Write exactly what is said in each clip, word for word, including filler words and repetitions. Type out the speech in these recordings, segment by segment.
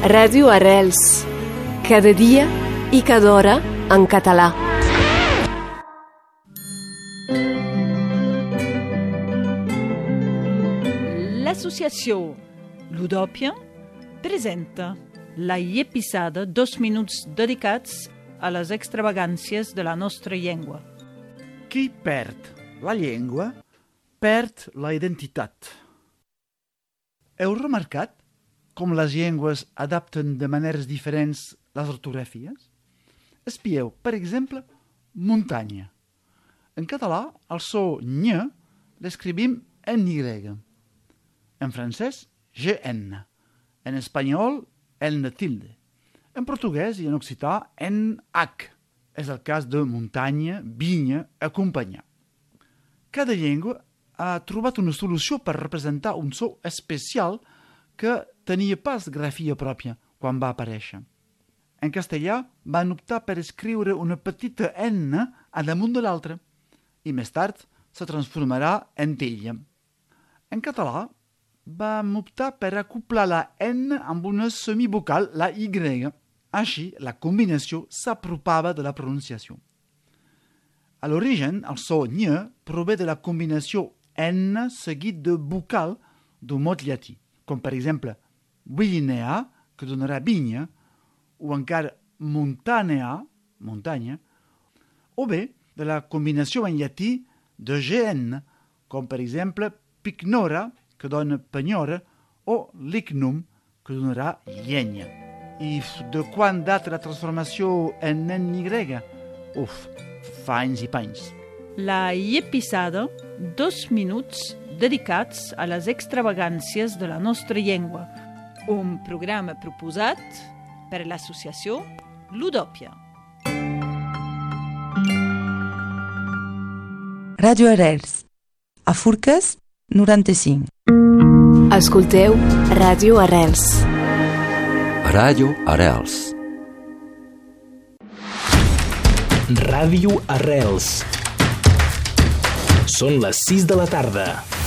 Ràdio Arrels. Cada dia i cada hora en català. L'associació Ludòpia presenta la episada dos minuts dedicats a les extravagàncies de la nostra llengua. Qui perd la llengua, perd la identitat. Heu remarcat com les llengües adapten de maneres diferents les ortografies? Espieu, per exemple, muntanya. En català, el so ñ l'escrivim en Y. En francès, ge ene. En espanyol, n tilde. En portuguès i en occità, en hac. És el cas de muntanya, vinya, acompanyar. Cada llengua ha trobat una solució per representar un so especial que tenia pas grafia pròpia quan va aparèixer. En castellà van optar per escriure una petita n a damunt de l'altra i més tard se transformarà en tella. En català vam optar per acoplar la n amb una semivocal, la y. Així, la combinació s'apropava de la pronunciació. A l'origen, el so ñ prové de la combinació n seguit de vocal d'un mot llatí, com per exemple vilinea, que donarà vinya, o encara montanea, muntanya, o bé de la combinació en llatí de gn, com per exemple picnora, que dona penyora, o lignum, que donarà llenya. I de quan data la transformació en N Y? Uf, fa anys i panys. La episada, dos minuts dedicats a les extravagàncies de la nostra llengua. Un programa proposat per l'associació Ludòpia. Ràdio Arrels. A Forques, noranta-cinc. Escolteu Ràdio Arrels. Ràdio Arrels. Ràdio Arrels. Són les sis de la tarda.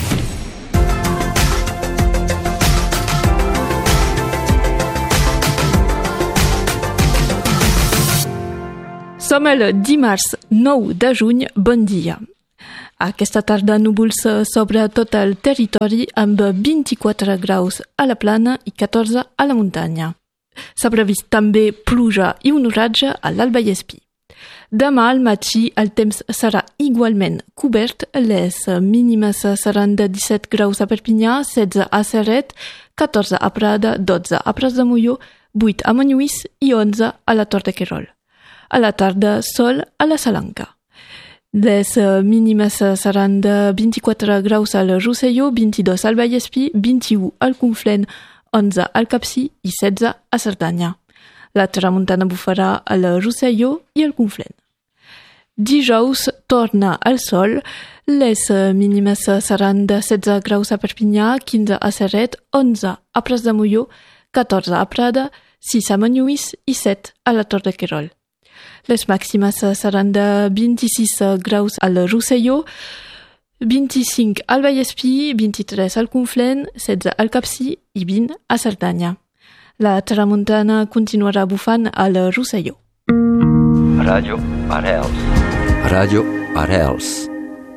Som el dimarts nou de juny. Bon dia. Aquesta tarda núvols sobre tot el territori amb vint-i-quatre graus a la plana i catorze a la muntanya. S'ha previst també pluja i un oratge a l'Alt Vallespir. Demà al matí el temps serà igualment cobert. Les mínimes seran de disset graus a Perpinyà, setze a Ceret, catorze a Prada, dotze a Pras de Molló, vuit a Montlluís i onze a la Tor de Querol. A la tarda, sol a la Salanca. Les mínimes seran de vint-i-quatre graus al Rosselló, vint-i-dos al Vallespir, vint-i-u al Conflent, onze al Capcir i setze a Cerdanya. La tramuntana bufarà al Rosselló i al Conflent. Dijous torna el sol. Les mínimes seran de setze graus a Perpinyà, quinze a Ceret, onze a Pras de Molló, catorze a Prada, sis a Montlluís i set a la Tor de Querol. Les màximes seran de vint-i-sis graus al Rosselló, vint-i-cinc al Vallespir, vint-i-tres al Conflent, setze al Capcir i vint a Cerdanya. La tramuntana continuarà bufant al Rosselló. Ràdio Arrels. Ràdio Arrels.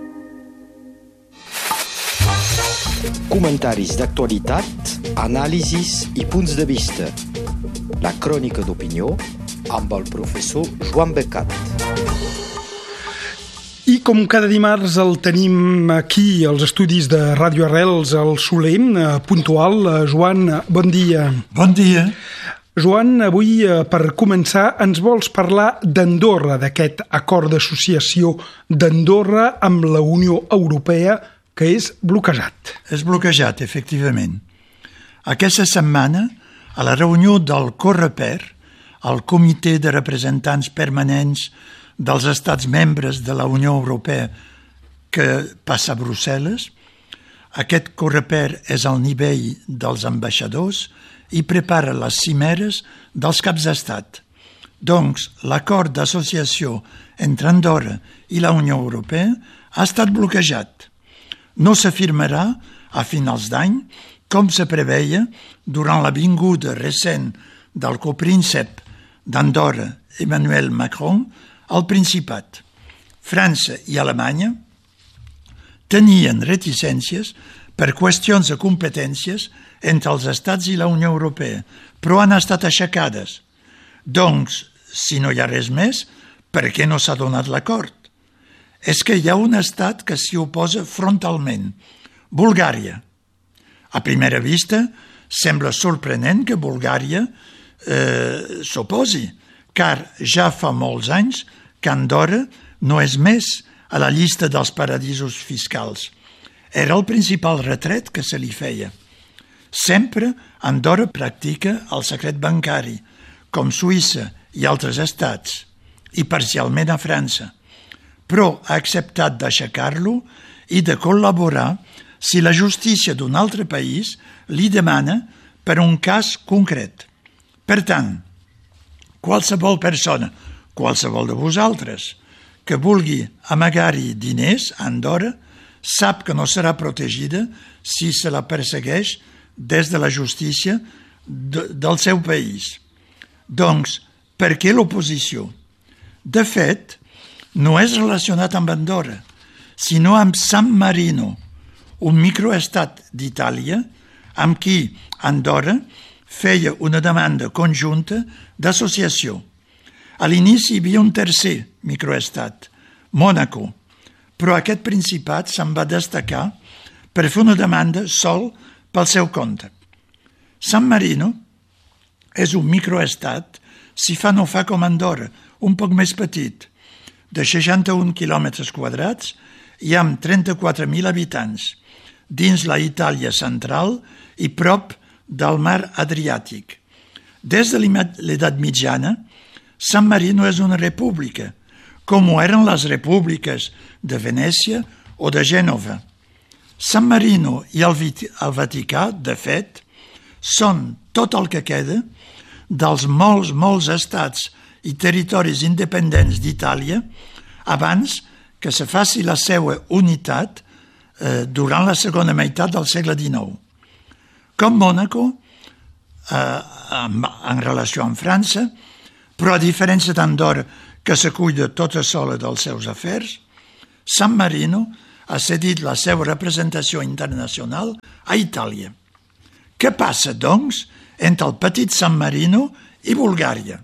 Comentaris d'actualitat, anàlisis i punts de vista. La crònica d'opinió amb el professor Joan Becat. I com cada dimarts el tenim aquí als estudis de Ràdio Arrels, al Soler, puntual. Joan, bon dia. Bon dia. Joan, avui per començar ens vols parlar d'Andorra, d'aquest acord d'associació d'Andorra amb la Unió Europea que és bloquejat. És bloquejat, efectivament. Aquesta setmana, a la reunió del Coreper, el Comitè de Representants Permanents dels Estats membres de la Unió Europea que passa a Brussel·les. Aquest Coreper és al nivell dels ambaixadors i prepara les cimeres dels caps d'estat. Doncs l'acord d'associació entre Andorra i la Unió Europea ha estat bloquejat. No s'afirmarà a finals d'any com se preveia durant la vinguda recent del copríncep d'Andorra, Emmanuel Macron, al Principat. França i Alemanya tenien reticències per qüestions de competències entre els estats i la Unió Europea, però han estat aixecades. Doncs, si no hi ha res més, per què no s'ha donat l'acord? És que hi ha un estat que s'hi oposa frontalment, Bulgària. A primera vista, sembla sorprenent que Bulgària eh, s'oposi, car ja fa molts anys que Andorra no és més a la llista dels paradisos fiscals. Era el principal retret que se li feia. Sempre Andorra practica el secret bancari, com Suïssa i altres estats, i parcialment a França, però ha acceptat d'aixecar-lo i de col·laborar si la justícia d'un altre país li demana per un cas concret. Per tant, qualsevol persona, qualsevol de vosaltres, que vulgui amagar-hi diners a Andorra, sap que no serà protegida si se la persegueix des de la justícia de, del seu país. Doncs, per què l'oposició? De fet, no és relacionat amb Andorra, sinó amb San Marino, un microestat d'Itàlia amb qui Andorra feia una demanda conjunta d'associació. A l'inici hi havia un tercer microestat, Mònaco, però aquest principat se'n va destacar per fer una demanda sol pel seu compte. San Marino és un microestat, si fa no fa com Andorra, un poc més petit, de seixanta-un quilòmetres quadrats i amb trenta-quatre mil habitants, dins la Itàlia central i prop del mar Adriàtic. Des de l'edat mitjana, San Marino és una república, com ho eren les repúbliques de Venècia o de Gènova. San Marino i el Vaticà, de fet, són tot el que queda dels molts, molts estats i territoris independents d'Itàlia abans que se faci la seva unitat durant la segona meitat del segle dinou. Com Mònaco, eh, en relació amb França, però a diferència d'Andorra, que se cuida tota sola dels seus afers, San Marino ha cedit la seva representació internacional a Itàlia. Què passa, doncs, entre el petit San Marino i Bulgària?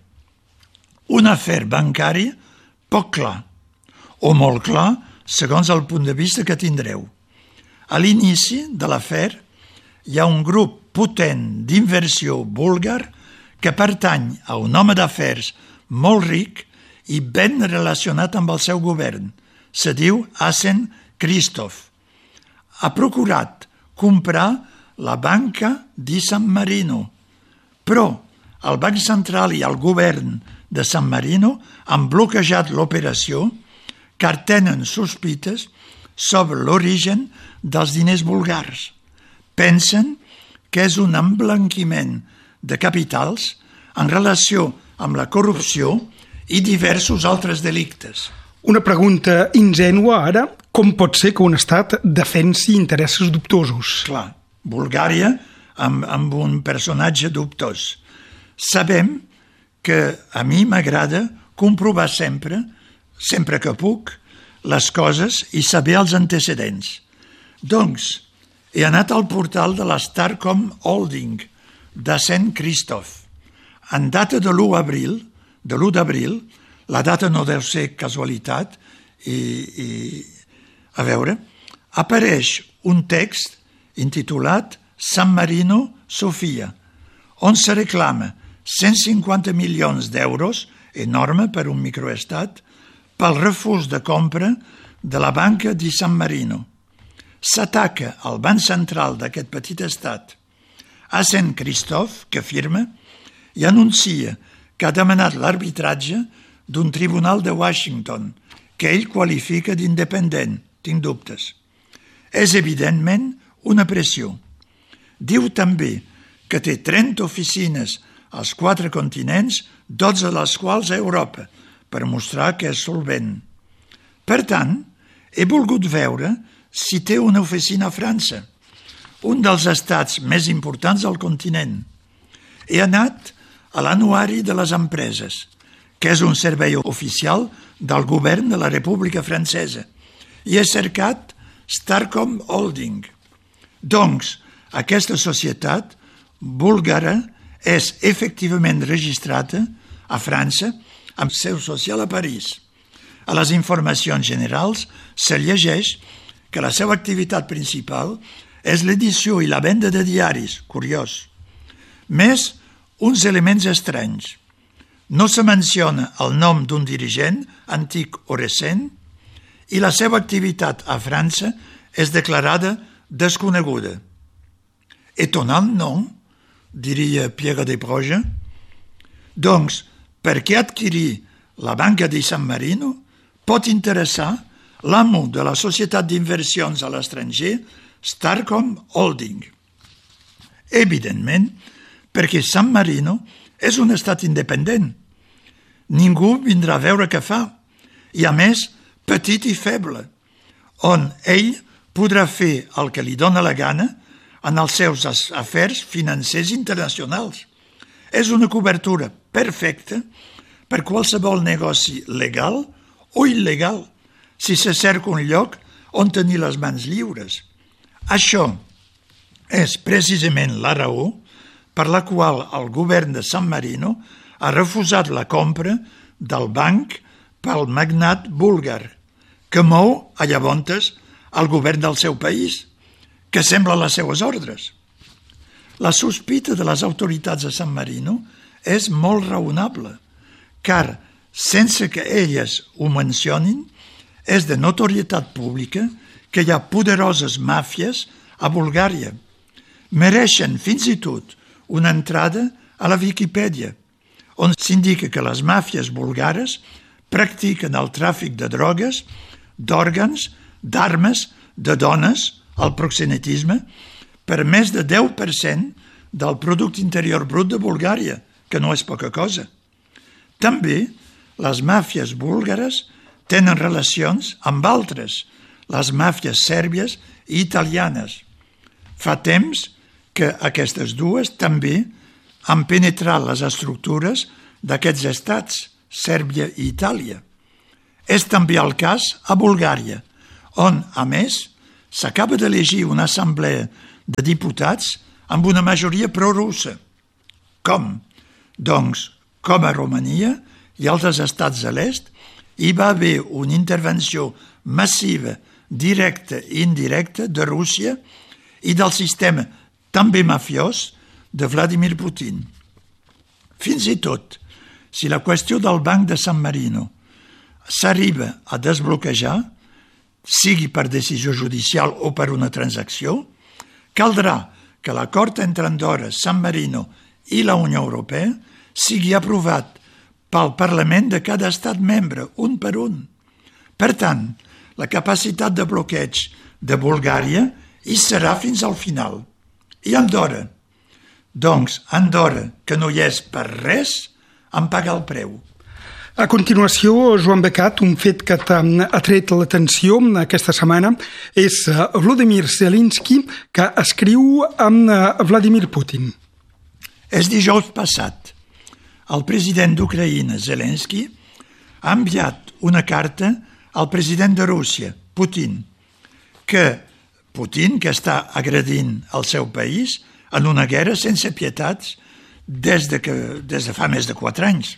Un afer bancari poc clar, o molt clar, segons el punt de vista que tindreu. A l'inici de l'afer hi ha un grup potent d'inversió búlgar que pertany a un home d'afers molt ric i ben relacionat amb el seu govern. Se diu Asen Christov. Ha procurat comprar la banca di San Marino, però el Banc Central i el govern de San Marino han bloquejat l'operació car tenen sospites sobre l'origen dels diners bulgars. Pensen que és un emblanquiment de capitals en relació amb la corrupció i diversos altres delictes. Una pregunta ingènua ara, com pot ser que un estat defensi interessos dubtosos? Clar, Bulgària amb, amb un personatge dubtós. Sabem que a mi m'agrada comprovar sempre, sempre que puc, les coses i saber els antecedents. Doncs, he anat al portal de l'Starcom Holding de Saint Christoph. En data de l'u d'abril, de l'u d'abril, la data no deu ser casualitat, i, i a veure, apareix un text intitulat San Marino Sofia, on se reclama cent cinquanta milions d'euros, enorme per un microestat, pel refús de compra de la banca di San Marino. S'ataca al banc central d'aquest petit estat. Asen Christoph, que firma, i anuncia que ha demanat l'arbitratge d'un tribunal de Washington, que ell qualifica d'independent, tinc dubtes. És evidentment una pressió. Diu també que té trenta oficines als quatre continents, dotze de les quals a Europa, per mostrar que és solvent. Per tant, he volgut veure si té una oficina a França. un dels estats més importants del continent. He anat a l'Anuari de les Empreses, que és un servei oficial del govern de la República Francesa, i he cercat Starcom Holding. Doncs, aquesta societat búlgara és efectivament registrada a França amb seu social a París. A les informacions generals se llegeix que la seva activitat principal és l'edició i la venda de diaris, curiós, més uns elements estranys. No se menciona el nom d'un dirigent, antic o recent, i la seva activitat a França és declarada desconeguda. Étonnant, no? Diria Pierre Desproges. Doncs, per què adquirir la Banca di San Marino pot interessar l'amo de la societat d'inversions a l'estranger, Starcom Holding. Evidentment, perquè San Marino és un estat independent. Ningú vindrà a veure què fa, i a més, petit i feble, on ell podrà fer el que li dóna la gana en els seus afers financers internacionals. És una cobertura perfecta per qualsevol negoci legal o il·legal, si se cerca un lloc on tenir les mans lliures. Això és precisament la raó per la qual el govern de San Marino ha refusat la compra del banc pel magnat búlgar, que mou a llavors el govern del seu país, que sembla les seues ordres. La sospita de les autoritats de San Marino és molt raonable, car, sense que elles ho mencionin, és de notorietat pública que hi ha poderoses màfies a Bulgària. Mereixen fins i tot una entrada a la Viquipèdia, on s'indica que les màfies bulgares practiquen el tràfic de drogues, d'òrgans, d'armes, de dones, el proxenetisme, per més de deu per cent del producte interior brut de Bulgària, que no és poca cosa. També les màfies búlgares tenen relacions amb altres, les màfies sèrbies i italianes. Fa temps que aquestes dues també han penetrat les estructures d'aquests estats, Sèrbia i Itàlia. És també el cas a Bulgària, on, a més, s'acaba d'elegir una assemblea de diputats amb una majoria prorussa. Com? Doncs, com a Romania i altres estats de l'est, hi va haver una intervenció massiva, directa i indirecta de Rússia i del sistema també mafiós de Vladimir Putin. Fins i tot, si la qüestió del Banc de San Marino s'arriba a desbloquejar, sigui per decisió judicial o per una transacció, caldrà que l'acord entre Andorra, San Marino i la Unió Europea sigui aprovat pel Parlament de cada estat membre, un per un. Per tant, la capacitat de bloqueig de Bulgària hi serà fins al final. I Andorra? Doncs Andorra, que no hi és per res, en paga el preu. A continuació, Joan Becat, un fet que t'ha atret l'atenció aquesta setmana és Volodymyr Zelensky, que escriu amb Vladimir Putin. És dijous passat. El president d'Ucraïna, Zelensky, ha enviat una carta al president de Rússia, Putin, que Putin, que està agredint el seu país en una guerra sense pietats des de, que, des de fa més de quatre anys.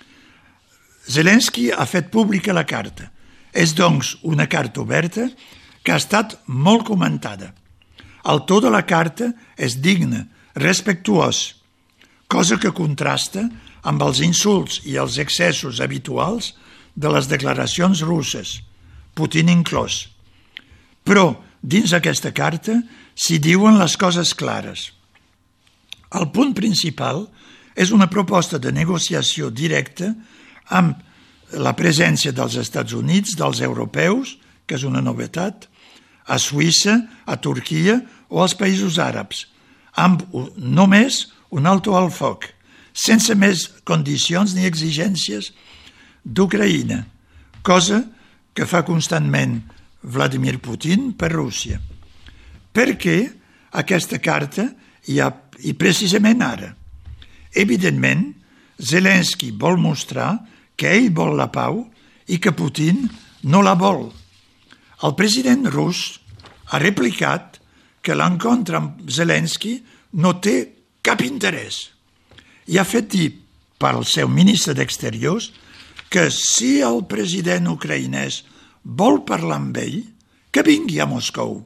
Zelensky ha fet pública la carta. És, doncs, una carta oberta que ha estat molt comentada. El to de la carta és digne, respectuós, cosa que contrasta amb els insults i els excessos habituals de les declaracions russes, Putin inclòs. Però, dins aquesta carta, s'hi diuen les coses clares. El punt principal és una proposta de negociació directa amb la presència dels Estats Units, dels europeus, que és una novetat, a Suïssa, a Turquia o als països àrabs, amb només un alto al foc, sense més condicions ni exigències d'Ucraïna, cosa que fa constantment Vladimir Putin per Rússia. Perquè aquesta carta i, a, i precisament ara. Evidentment, Zelensky vol mostrar que ell vol la pau i que Putin no la vol. El president rus ha replicat que l'encontre amb Zelensky no té cap interès i ha fet dir pel seu ministre d'Exteriors que si el president ucraïnès vol parlar amb ell, que vingui a Moscou.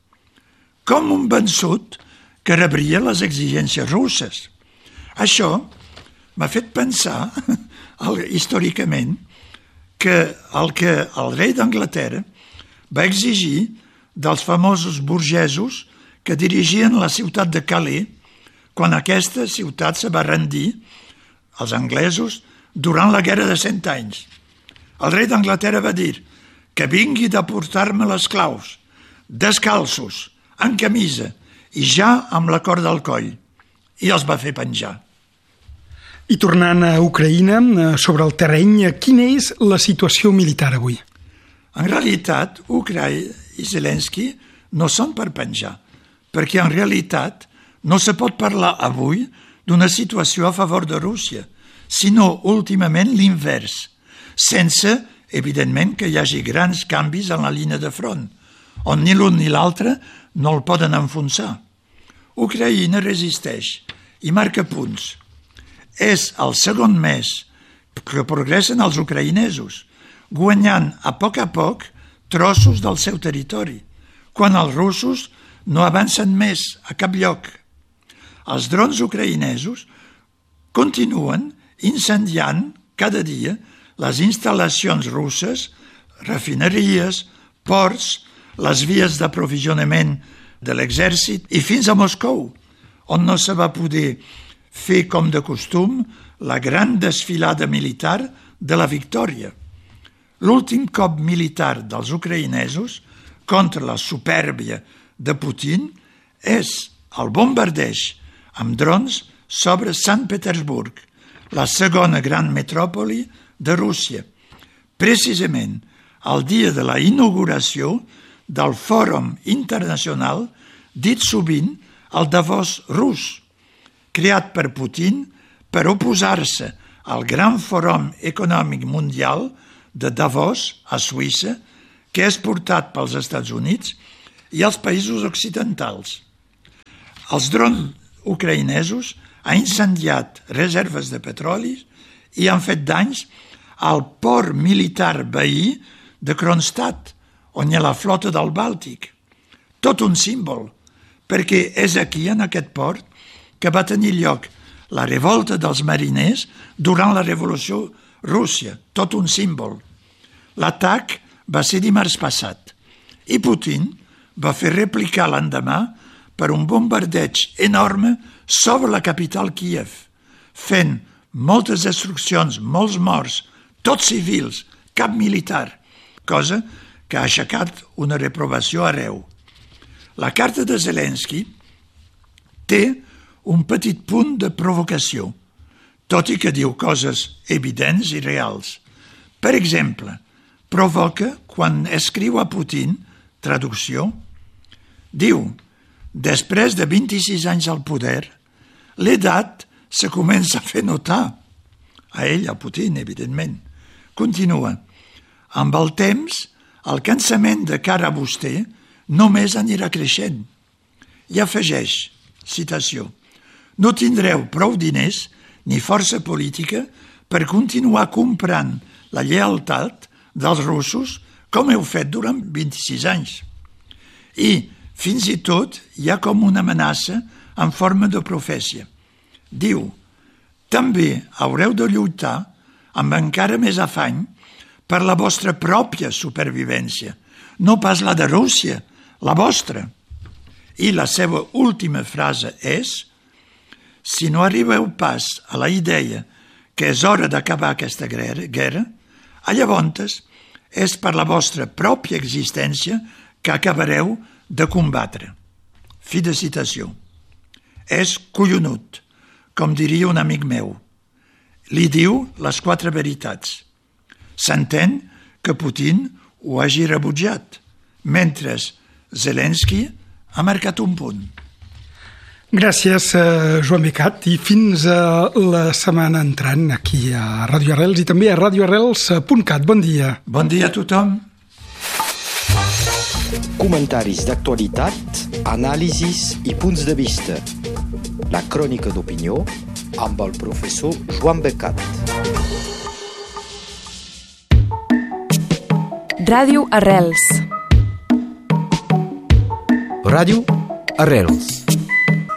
Com un vençut que rebria les exigències russes. Això m'ha fet pensar, històricament, que el que el rei d'Anglaterra va exigir dels famosos burgesos que dirigien la ciutat de Calais quan aquesta ciutat se va rendir als anglesos durant la Guerra de Cent Anys. El rei d'Anglaterra va dir que vingui de portar-me les claus, descalços, en camisa i ja amb la corda al coll, i els va fer penjar. I tornant a Ucraïna, sobre el terreny, quina és la situació militar avui? En realitat, Ucraïna i Zelensky no són per penjar, perquè en realitat no se pot parlar avui d'una situació a favor de Rússia, sinó últimament l'invers, sense, evidentment, que hi hagi grans canvis en la línia de front, on ni l'un ni l'altre no el poden enfonsar. Ucraïna resisteix i marca punts. És el segon mes que progressen els ucraïnesos, guanyant a poc a poc trossos del seu territori, quan els russos no avancen més a cap lloc. Els drons ucraïnesos continuen incendiant cada dia les instal·lacions russes, refineries, ports, les vies d'aprovisionament de l'exèrcit i fins a Moscou, on no se va poder fer com de costum la gran desfilada militar de la victòria. L'últim cop militar dels ucraïnesos contra la supèrbia de Putin és el bombardeig amb drons sobre Sant Petersburg, la segona gran metròpoli de Rússia, precisament el dia de la inauguració del Fòrum Internacional dit sovint el Davos rus, creat per Putin per oposar-se al Gran Fòrum Econòmic Mundial de Davos, a Suïssa, que és portat pels Estats Units i els països occidentals. Els drons ucraïnesos han incendiat reserves de petroli i han fet danys al port militar veí de Kronstadt, on hi ha la flota del Bàltic. Tot un símbol, perquè és aquí, en aquest port, que va tenir lloc la revolta dels mariners durant la Revolució Rússia, tot un símbol. L'atac va ser dimarts passat i Putin va fer replicar l'endemà per un bombardeig enorme sobre la capital Kíev, fent moltes destruccions, molts morts, tots civils, cap militar, cosa que ha aixecat una reprovació arreu. La carta de Zelensky té un petit punt de provocació, tot i que diu coses evidents i reals. Per exemple, provoca quan escriu a Putin, traducció, diu, després de vint-i-sis anys al poder, l'edat se comença a fer notar. A ell, a Putin, evidentment. Continua, amb el temps, el cansament de cara a vostè només anirà creixent. I afegeix, citació, no tindreu prou diners ni força política per continuar comprant la lleialtat dels russos com heu fet durant vint-i-sis anys. I, fins i tot, hi ha com una amenaça en forma de profècia. Diu, també haureu de lluitar amb encara més afany per la vostra pròpia supervivència, no pas la de Rússia, la vostra. I la seva última frase és, si no arribeu pas a la idea que és hora d'acabar aquesta guerra, llavors és per la vostra pròpia existència que acabareu de combatre. Fi de citació. És collonut, com diria un amic meu. Li diu les quatre veritats. S'entén que Putin ho hagi rebutjat, mentre Zelensky ha marcat un punt. Gràcies, Joan Becat, i fins a la setmana entrant aquí a Ràdio Arrels i també a radio arrels punt cat. Bon dia. Bon dia a tothom. Comentaris d'actualitat, anàlisis i punts de vista. La crònica d'opinió amb el professor Joan Becat. Ràdio Arrels. Ràdio Arrels.